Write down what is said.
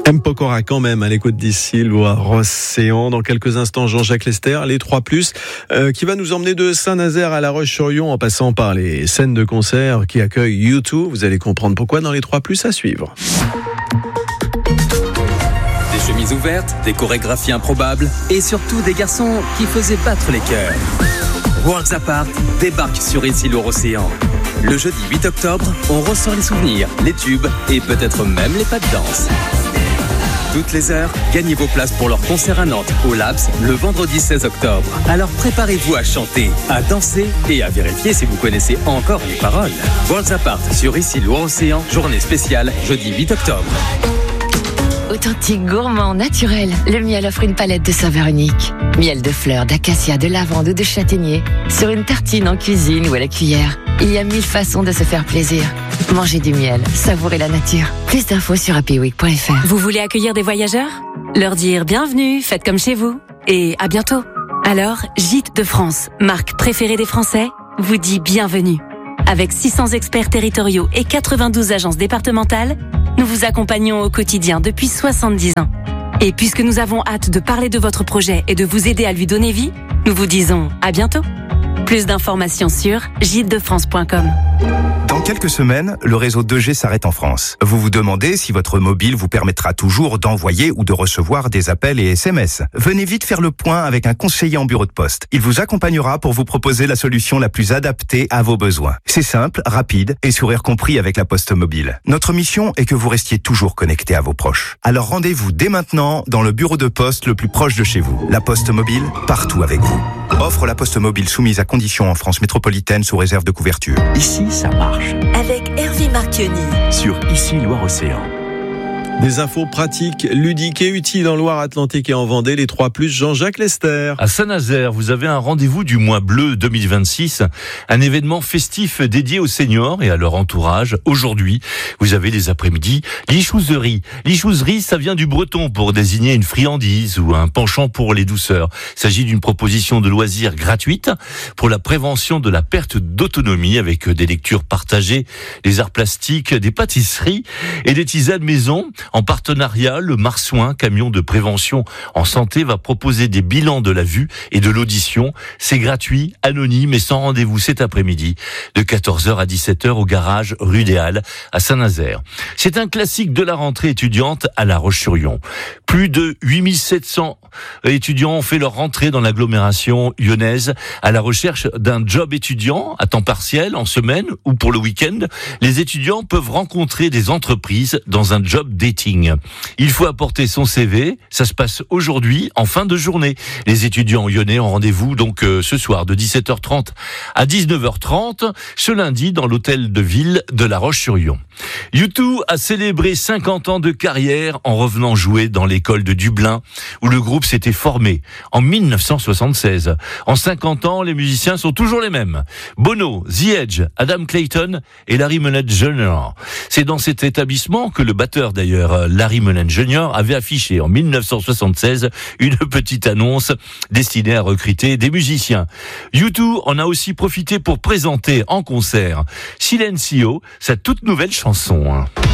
M. Pokora quand même à l'écoute d'ici, Loire-Océan. Dans quelques instants, Jean-Jacques Lester, les 3+, qui va nous emmener de Saint-Nazaire à La Roche-sur-Yon en passant par les scènes de concert qui accueillent U2. Vous allez comprendre pourquoi dans les 3+, à suivre. Des chemises ouvertes, des chorégraphies improbables et surtout des garçons qui faisaient battre les cœurs. Worlds Apart débarque sur Ici Loire-Océan. Le jeudi 8 octobre, on ressort les souvenirs, les tubes et peut-être même les pas de danse. Toutes les heures, gagnez vos places pour leur concert à Nantes, au Labs, le vendredi 16 octobre. Alors préparez-vous à chanter, à danser et à vérifier si vous connaissez encore les paroles. Worlds Apart sur Ici Loire-Océan, journée spéciale, jeudi 8 octobre. Authentique, gourmand, naturel, le miel offre une palette de saveurs uniques. Miel de fleurs, d'acacia, de lavande ou de châtaignier. Sur une tartine en cuisine ou à la cuillère. Il y a 1000 façons de se faire plaisir. Mangez du miel, savourez la nature. Plus d'infos sur happyweek.fr. Vous voulez accueillir des voyageurs ? Leur dire bienvenue, faites comme chez vous. Et à bientôt. Alors, Gîtes de France, marque préférée des Français, vous dit bienvenue. Avec 600 experts territoriaux et 92 agences départementales, nous vous accompagnons au quotidien depuis 70 ans. Et puisque nous avons hâte de parler de votre projet et de vous aider à lui donner vie, nous vous disons à bientôt. Plus d'informations sur gitesdefrance.com. Dans quelques semaines, le réseau 2G s'arrête en France. Vous vous demandez si votre mobile vous permettra toujours d'envoyer ou de recevoir des appels et SMS. Venez vite faire le point avec un conseiller en bureau de poste. Il vous accompagnera pour vous proposer la solution la plus adaptée à vos besoins. C'est simple, rapide et sourire compris avec la Poste Mobile. Notre mission est que vous restiez toujours connecté à vos proches. Alors rendez-vous dès maintenant dans le bureau de poste le plus proche de chez vous. La Poste Mobile, partout avec vous. Offre la Poste Mobile soumise à conditions en France métropolitaine sous réserve de couverture. Ici, ça marche. Avec Hervé Marchioni. Sur Ici Loire-Océan. Des infos pratiques, ludiques et utiles en Loire-Atlantique et en Vendée, les 3+, Jean-Jacques Lester. À Saint-Nazaire, vous avez un rendez-vous du mois bleu 2026, un événement festif dédié aux seniors et à leur entourage. Aujourd'hui, vous avez les après-midi lichouserie. Lichouserie, ça vient du breton pour désigner une friandise ou un penchant pour les douceurs. Il s'agit d'une proposition de loisirs gratuite pour la prévention de la perte d'autonomie avec des lectures partagées, des arts plastiques, des pâtisseries et des tisanes maison. En partenariat, le Marsouin, camion de prévention en santé, va proposer des bilans de la vue et de l'audition. C'est gratuit, anonyme et sans rendez-vous cet après-midi, de 14h à 17h au garage rue des Halles à Saint-Nazaire. C'est un classique de la rentrée étudiante à La Roche-sur-Yon. Plus de 8700 étudiants ont fait leur rentrée dans l'agglomération lyonnaise à la recherche d'un job étudiant à temps partiel, en semaine ou pour le week-end. Les étudiants peuvent rencontrer des entreprises dans un job dating. Il faut apporter son CV. Ça se passe aujourd'hui en fin de journée. Les étudiants lyonnais ont rendez-vous donc ce soir de 17h30 à 19h30 ce lundi dans l'hôtel de ville de La Roche-sur-Yon. U2 a célébré 50 ans de carrière en revenant jouer dans l'école de Dublin où le groupe s'était formé en 1976. En 50 ans, les musiciens sont toujours les mêmes. Bono, The Edge, Adam Clayton et Larry Mullen Jr. C'est dans cet établissement que le batteur d'ailleurs, Larry Mullen Jr. avait affiché en 1976 une petite annonce destinée à recruter des musiciens. U2 en a aussi profité pour présenter en concert Silencio, sa toute nouvelle chanson.